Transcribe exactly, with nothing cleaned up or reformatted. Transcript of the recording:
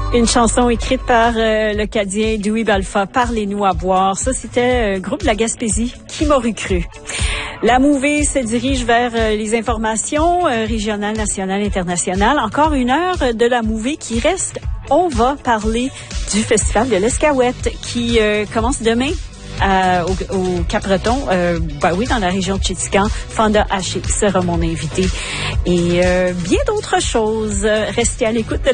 Une chanson écrite par euh, le Cadien Dewey Balfa, Parlez-nous à boire. Ça, c'était euh, groupe de la Gaspésie. Qui m'aurait cru? La Mouvée se dirige vers euh, les informations euh, régionales, nationales, internationales. Encore une heure de la Mouvée qui reste. On va parler du Festival de l'Escaouette qui euh, commence demain. Euh, au, au Cap-Breton, euh, ben oui, dans la région de Tchitigan. Fanda Haché sera mon invité. Et euh, bien d'autres choses. Restez à l'écoute de